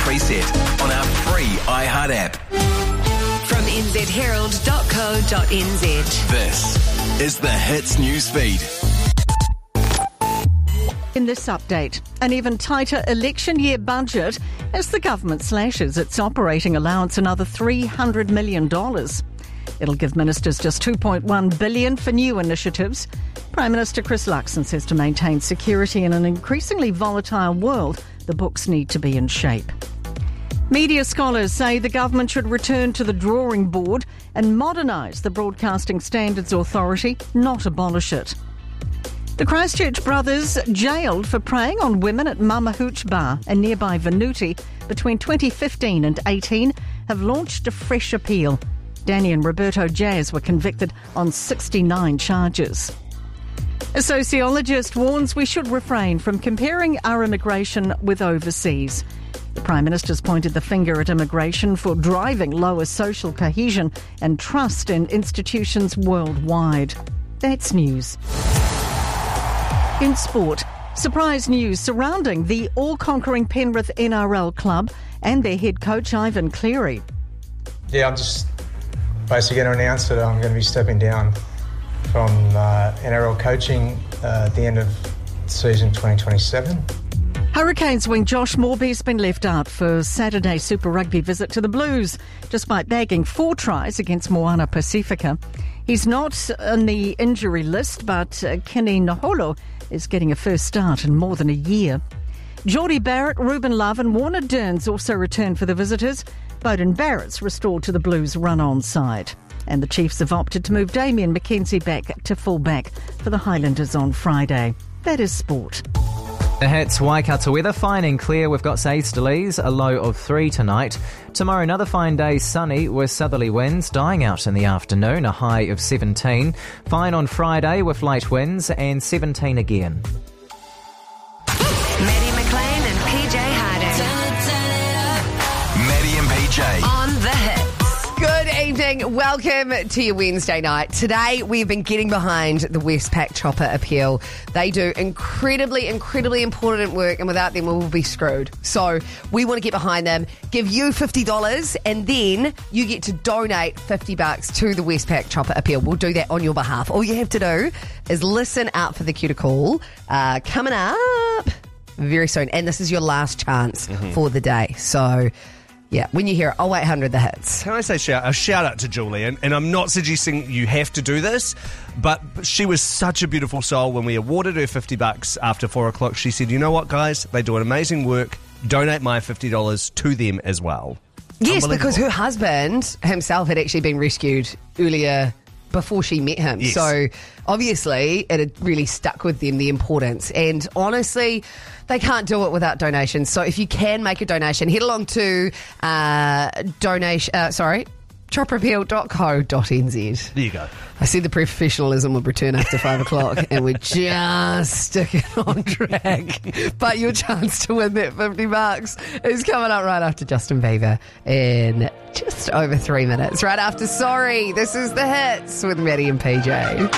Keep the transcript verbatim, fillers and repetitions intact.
preset on our free iHeart app. From n z herald dot co dot n z. This is the Hits Newsfeed. In this update, an even tighter election year budget as the government slashes its operating allowance another three hundred million dollars. It'll give ministers just two point one billion dollars for new initiatives. Prime Minister Chris Luxon says to maintain security in an increasingly volatile world, the books need to be in shape. Media scholars say the government should return to the drawing board and modernise the Broadcasting Standards Authority, not abolish it. The Christchurch brothers, jailed for preying on women at Mama Hooch Bar and nearby Venuti between twenty fifteen and eighteen, have launched a fresh appeal. Danny and Roberto Jazz were convicted on sixty-nine charges. A sociologist warns we should refrain from comparing our immigration with overseas. The Prime Minister's pointed the finger at immigration for driving lower social cohesion and trust in institutions worldwide. That's news. In sport, surprise news surrounding the all-conquering Penrith N R L club and their head coach Ivan Cleary. Yeah, I'm just basically going to announce that I'm going to be stepping down from uh, N R L coaching uh, at the end of season twenty twenty-seven. Hurricanes wing Josh Morby's been left out for Saturday's Super Rugby visit to the Blues, despite bagging four tries against Moana Pacifica. He's not on the injury list, but uh, Kenny Naholo is getting a first start in more than a year. Geordie Barrett, Ruben Love and Warner Dearns also return for the visitors. Beauden Barrett's restored to the Blues' run-on side. And the Chiefs have opted to move Damien McKenzie back to full-back for the Highlanders on Friday. That is sport. The Hits Waikato weather, fine and clear. We've got easterlies, a low of three tonight. Tomorrow, another fine day, sunny with southerly winds dying out in the afternoon, a high of seventeen. Fine on Friday with light winds and seventeen again. Maddie McLean and P J Harding. Maddie and P J. On the Hits. Good evening. Welcome to your Wednesday night. Today, we've been getting behind the Westpac Chopper Appeal. They do incredibly, incredibly important work, and without them, we will be screwed. So we want to get behind them, give you fifty dollars, and then you get to donate fifty bucks to the Westpac Chopper Appeal. We'll do that on your behalf. All you have to do is listen out for the cue to call. Uh, coming up very soon. And this is your last chance mm-hmm. for the day. So... yeah, when you hear oh eight hundred the hits. Can I say shout, a shout out to Julie? And, and I'm not suggesting you have to do this, but she was such a beautiful soul. When we awarded her fifty bucks after four o'clock, she said, you know what, guys? They do an amazing work. Donate my fifty dollars to them as well. Yes, because her husband himself had actually been rescued earlier before she met him. Yes. So obviously it had really stuck with them, the importance. And honestly, they can't do it without donations. So if you can make a donation, head along to uh, donation. Uh, sorry, chopper appeal dot co dot n z. There you go. I said the professionalism would return after five o'clock, and we're just sticking on track. But your chance to win that fifty bucks is coming up right after Justin Bieber in just over three minutes. Right after Sorry. This is the Hits with Maddie and P J.